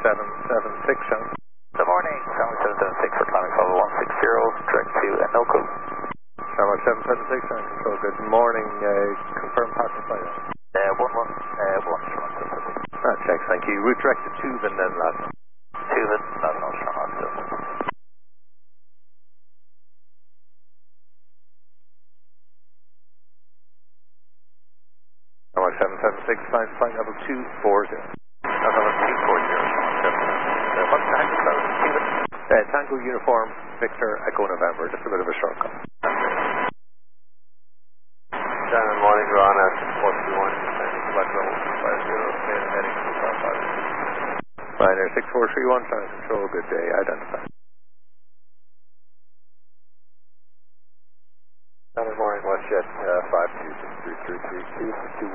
776, Sean. Good morning, Tower 776 for climbing level 160, direct to Anoka. Tower 776, Sean, control, good morning, confirm passing flight. 111, That checks, thank you. Route direct to Tuvan then, last. Tuvan, that's not strong on still. Tower 776, flight level 240. Level 240, what's the handle code? Tuvan? Tango Uniform, Victor, Echo November, just a bit of a shortcut. Shannon, morning, Ron at 421, flight level 50, heading to South Ryanair 6431, trying to control, good day, identify. Shannon, morning, WestJet 526332.